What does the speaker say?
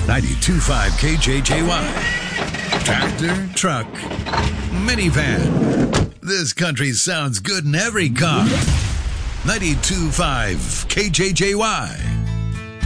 92.5 KJJY. Tractor, truck, minivan. This country sounds good in every car. 92.5 KJJY.